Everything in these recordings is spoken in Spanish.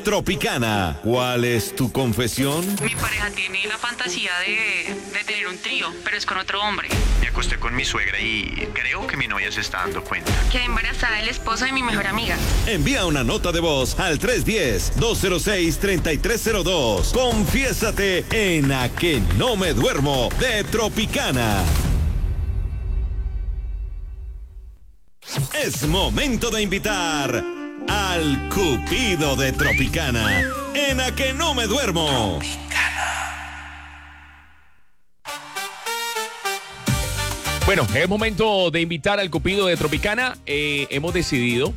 Tropicana. ¿Cuál es tu confesión? Mi pareja tiene la fantasía de tener un trío, pero es con otro hombre. Me acosté con mi suegra y creo que mi novia se está dando cuenta. Quedé embarazada del esposo de mi mejor amiga. Envía una nota de voz al 310-206-3302. Confiésate en A que no me duermo de Tropicana. Es momento de invitar al Cupido de Tropicana en A que no me duermo. Bueno, es momento de invitar al Cupido de Tropicana. Hemos decidido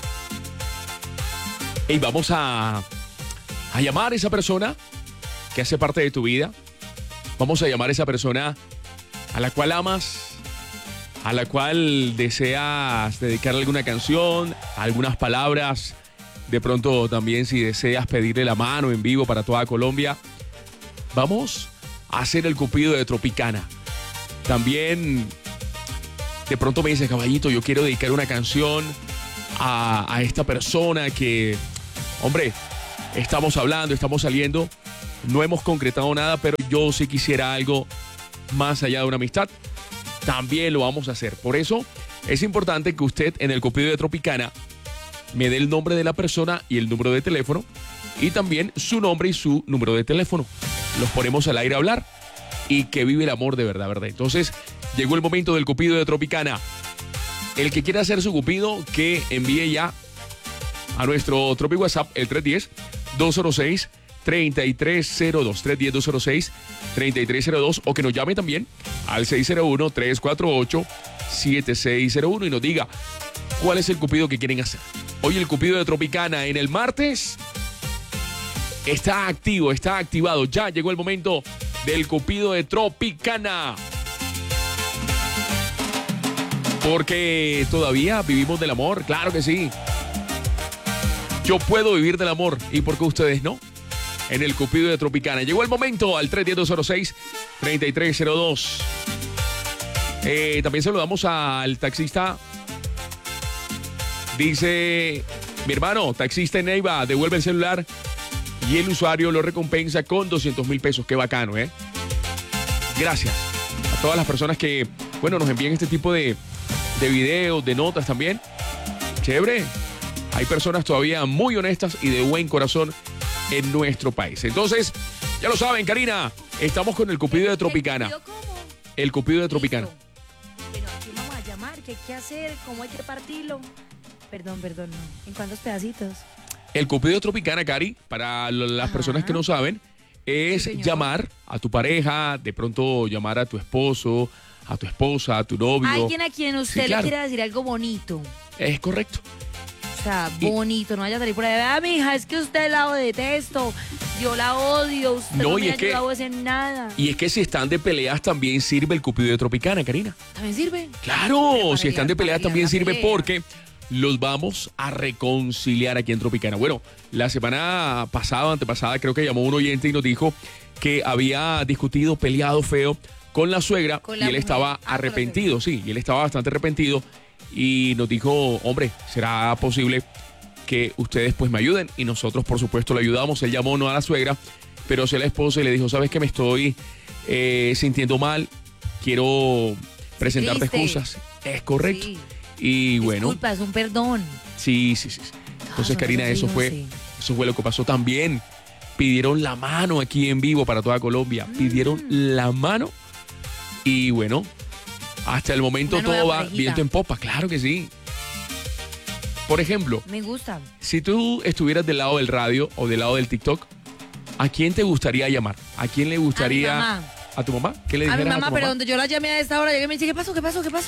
y vamos a llamar a esa persona que hace parte de tu vida. Vamos a llamar a esa persona a la cual amas, a la cual deseas dedicarle alguna canción, algunas palabras. De pronto también si deseas pedirle la mano en vivo para toda Colombia. Vamos a hacer el Cupido de Tropicana. También de pronto me dices, caballito, yo quiero dedicar una canción a esta persona que, hombre, estamos hablando, estamos saliendo, no hemos concretado nada, pero yo sí quisiera algo más allá de una amistad. También lo vamos a hacer. Por eso es importante que usted en el Cupido de Tropicana me dé el nombre de la persona y el número de teléfono y también su nombre y su número de teléfono. Los ponemos al aire a hablar y que vive el amor de verdad, ¿verdad? Entonces, llegó el momento del Cupido de Tropicana. El que quiera hacer su Cupido, que envíe ya a nuestro Tropi WhatsApp, el 310-206-3302. 310-206-3302 o que nos llame también al 601-348-7601 y nos diga cuál es el Cupido que quieren hacer. Hoy el Cupido de Tropicana en el martes está activo, está activado. Ya llegó el momento del Cupido de Tropicana. Porque todavía vivimos del amor, claro que sí. Yo puedo vivir del amor. ¿Y por qué ustedes no? En el Cupido de Tropicana. Llegó el momento al 310-206-3302. También saludamos al taxista. Dice, mi hermano, taxista en Neiva, devuelve el celular y el usuario lo recompensa con 200,000 pesos. Qué bacano, ¿eh? Gracias a todas las personas que, bueno, nos envían este tipo de videos, de notas también. Chévere. Hay personas todavía muy honestas y de buen corazón en nuestro país. Entonces, ya lo saben, Karina, estamos con el Cupido de Tropicana. El Cupido de Tropicana. Bueno, aquí vamos a llamar, ¿qué hay que hacer? ¿Cómo hay que partirlo? Perdón, no. ¿En cuántos pedacitos? El Cupido de Tropicana, Cari, para las personas que no saben, es llamar a tu pareja, de pronto llamar a tu esposo, a tu esposa, a tu novio. Alguien a quien usted le quiera decir algo bonito. Es correcto. O sea, bonito, no vaya a salir por ahí. Ah, mija, es que usted la detesto, yo la odio, usted no me ha ayudado a hacer nada. Y es que si están de peleas también sirve el Cupido de Tropicana, Karina. ¿También sirve? Claro, si están de peleas también sirve porque los vamos a reconciliar aquí en Tropicana. Bueno, la semana pasada, antepasada, creo que llamó un oyente y nos dijo que había discutido, peleado feo con la suegra y él estaba arrepentido, sí, y él estaba bastante arrepentido. Y nos dijo, hombre, ¿será posible que ustedes pues me ayuden? Y nosotros, por supuesto, le ayudamos. Él llamó no a la suegra, pero sí a la esposa y le dijo, ¿sabes qué? Me estoy sintiendo mal. Quiero presentarte excusas. Es correcto. Sí. Y bueno. Disculpa, es un perdón. Sí. Entonces, Karina, eso fue lo que pasó también. Pidieron la mano aquí en vivo para toda Colombia. Pidieron la mano y bueno, hasta el momento todo va viento en popa, claro que sí. Por ejemplo, me gusta. Si tú estuvieras del lado del radio o del lado del TikTok, ¿a quién te gustaría llamar? ¿A quién le gustaría? A mi mamá. ¿A tu mamá? ¿Qué le dijeras a mi mamá? A tu pero mamá? donde yo la llamé a esta hora, llegué y me dice, ¿qué pasó?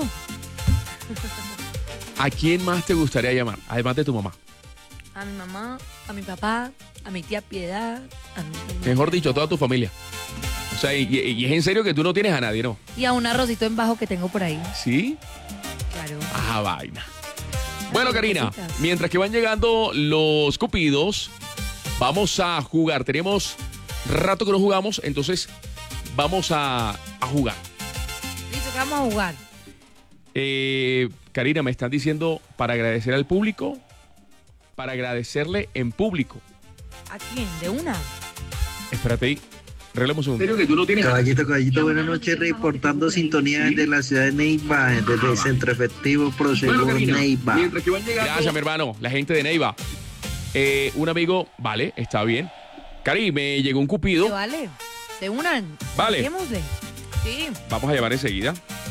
¿A quién más te gustaría llamar? Además de tu mamá. A mi mamá, a mi papá, a mi tía Piedad, a mi... Mejor dicho, a toda tu familia. O sea, y es en serio que tú no tienes a nadie, ¿no? Y a un arrocito en bajo que tengo por ahí. ¿Sí? Claro. Ah, vaina. Bueno, Karina, mientras que van llegando los cupidos, vamos a jugar. Tenemos rato que no jugamos, entonces vamos a jugar. Listo, que vamos a jugar. Karina, me están diciendo para agradecer al público, para agradecerle en público. ¿A quién? ¿De una? Espérate ahí. Arreglemos un... Caballito, buenas noches, reportando sintonía desde la ciudad de Neiva, desde el Centro Efectivo Prosegur Neiva. Gracias, mi hermano, la gente de Neiva. Un amigo, vale, está bien. Cari, me llegó un cupido. Sí, vale, de una. Vale. Démosle. Sí, Vamos a llamar enseguida.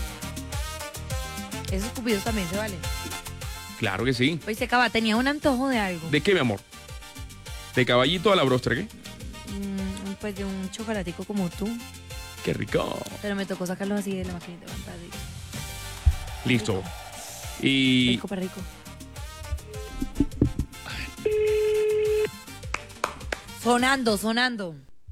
esos cupidos también se valen. Claro que sí. Oye, se acaba, tenía un antojo de algo. ¿De qué, mi amor? ¿De caballito a la bróstera, qué? Pues de un chocolatico como tú. Qué rico. Pero me tocó sacarlo así de la maquinita. Un pedacito. Listo. Y... Rico para rico. Sonando.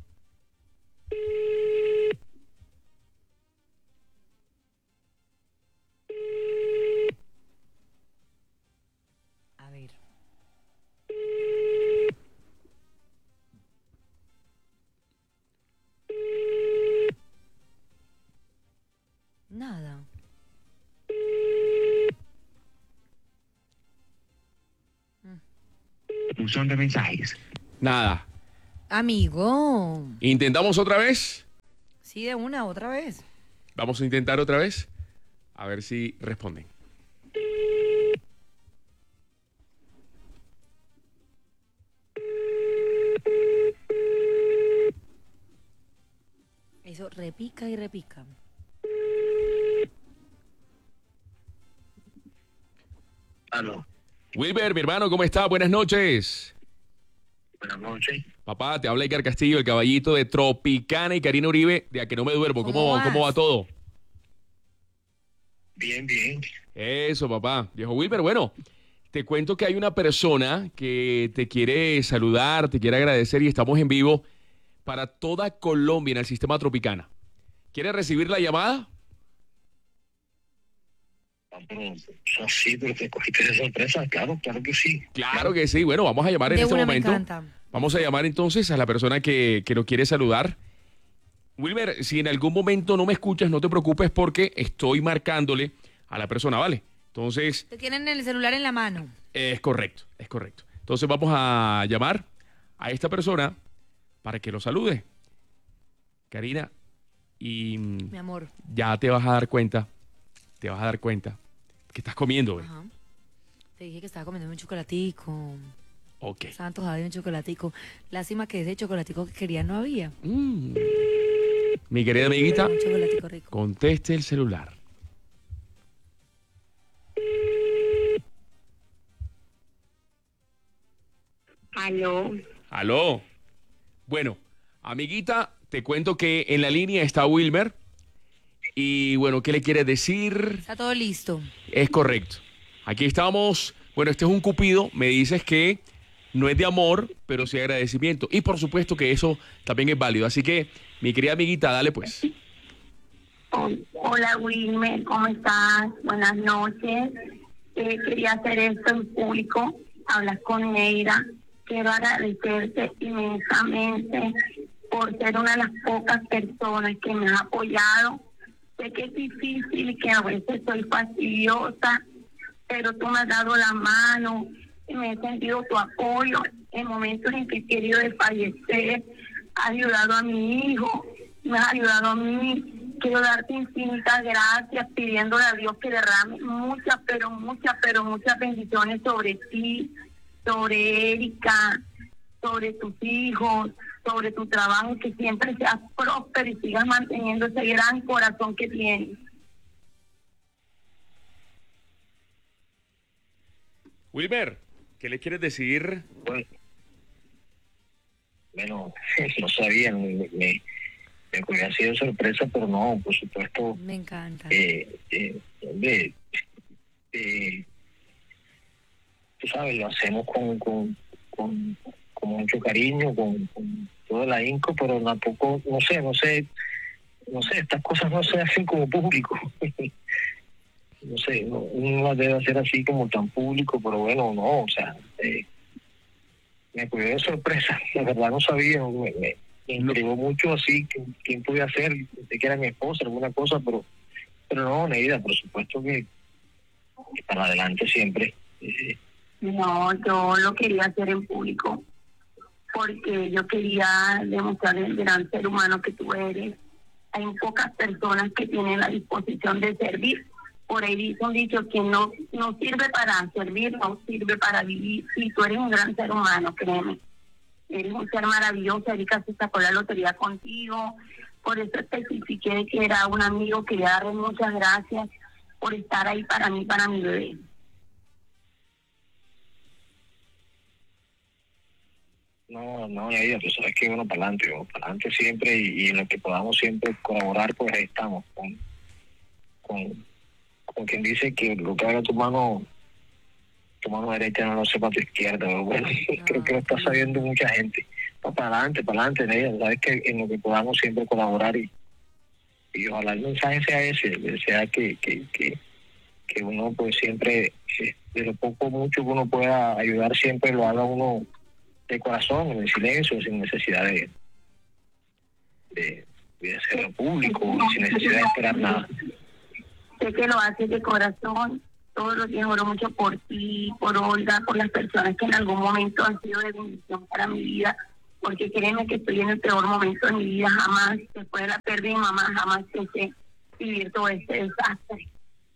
A ver. Nada. Buzón de mensajes. Nada. Amigo. ¿Intentamos otra vez? Sí, de una, otra vez. Vamos a intentar otra vez. A ver si responden. Eso repica y repica. Aló. Wilber, mi hermano, ¿cómo está? Buenas noches. Buenas noches. Papá, te habla Icar Castillo, el caballito de Tropicana y Karina Uribe, de A Que No Me Duermo. ¿Cómo vas? ¿Cómo va todo? Bien, bien. Eso, papá. Viejo Wilber, bueno, te cuento que hay una persona que te quiere saludar, te quiere agradecer y estamos en vivo para toda Colombia en el sistema Tropicana. ¿Quieres recibir la llamada? Sí, pero te cogiste de sorpresa. Claro que sí. Claro que sí. Bueno, vamos a llamar en De este una, me momento. encanta. Vamos a llamar entonces a la persona que lo quiere saludar. Wilber, si en algún momento no me escuchas, no te preocupes porque estoy marcándole a la persona, ¿vale? Entonces, Te tienen el celular en la mano. es correcto. Entonces vamos a llamar a esta persona para que lo salude. Karina, y Mi amor. ya te vas a dar cuenta que estás comiendo, ¿eh? Ajá. Te dije que estaba comiendo un chocolatico. Ok. Estaba antojada de un chocolatico. Lástima que ese chocolatico que quería no había. Mi querida amiguita, Un chocolatico rico. conteste el celular. Aló. Bueno, amiguita, te cuento que en la línea está Wilmer. Y bueno, ¿qué le quieres decir? Está todo listo. Es correcto. Aquí estamos. Bueno, este es un cupido. Me dices que no es de amor, pero sí de agradecimiento. Y por supuesto que eso también es válido. Así que, mi querida amiguita, dale pues. Hola Wilmer, ¿cómo estás? Buenas noches. Quería hacer esto en público, hablar con Neira. Quiero agradecerte inmensamente por ser una de las pocas personas que me ha apoyado. Sé que es difícil y que a veces soy fastidiosa, pero tú me has dado la mano y me he sentido tu apoyo en momentos en que he querido desfallecer. Has ayudado a mi hijo, me has ayudado a mí. Quiero darte infinitas gracias, pidiéndole a Dios que derrame muchas bendiciones sobre ti, sobre Erika, sobre tus hijos, sobre tu trabajo, que siempre seas próspero y sigas manteniendo ese gran corazón que tienes. Wilmer, ¿qué le quieres decir? Bueno, no sabía, me había sido sorpresa, pero no, por supuesto. Me encanta. Tú sabes, lo hacemos con mucho cariño, con todo el ahínco, pero tampoco, no sé, estas cosas no se hacen como público. No sé, uno las debe hacer así como tan público, pero bueno, no, o sea, me cogió de sorpresa, la verdad no sabía, me intrigó mucho así, quién podía ser, pensé que era mi esposa, alguna cosa, pero no, Neida, por supuesto que para adelante siempre. No, yo lo quería hacer en público. porque yo quería demostrar el gran ser humano que tú eres. Hay pocas personas que tienen la disposición de servir. Por ahí dice un dicho que no sirve para servir, no sirve para vivir. Y tú eres un gran ser humano, créeme. Eres un ser maravilloso. Erika se sacó la lotería contigo. Por eso especifiqué que era un amigo. Quería darle muchas gracias por estar ahí para mí, para mi bebé. No, ella, tú sabes que uno para adelante siempre y en lo que podamos siempre colaborar, pues ahí estamos. Con quien dice que lo que haga tu mano derecha no lo sepa tu izquierda, pero bueno, creo que lo está sabiendo mucha gente. Para adelante, ella, sabes que en lo que podamos siempre colaborar y ojalá el mensaje sea ese, sea que uno pues siempre, de lo poco mucho que uno pueda ayudar, siempre lo haga uno de corazón, en el silencio, sin necesidad de hacerlo público, sin necesidad de esperar nada. Sé que lo haces de corazón. Todos los días oro mucho por ti, por Olga, por las personas que en algún momento han sido de bendición para mi vida, porque créeme que estoy en el peor momento de mi vida. Jamás, después de la pérdida de mi mamá, jamás pensé vivir todo este desastre.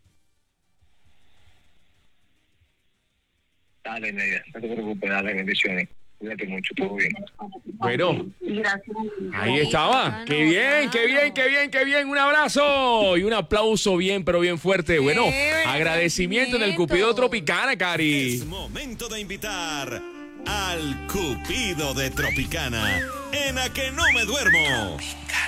Dale, Neida, no te preocupes, dale, bendiciones. Cuídate mucho, todo bien. Bueno, gracias. Ahí estaba. Qué bien. Un abrazo y un aplauso bien, pero bien fuerte. Bueno, agradecimiento en el Cupido Tropicana, Cari. Es momento de invitar al Cupido de Tropicana en A Que No Me Duermo.